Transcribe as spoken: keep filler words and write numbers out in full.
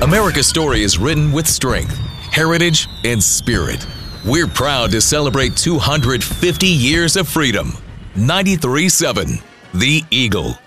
America's story is written with strength, heritage, and spirit. We're proud to celebrate two hundred fifty years of freedom. ninety-three point seven The Eagle.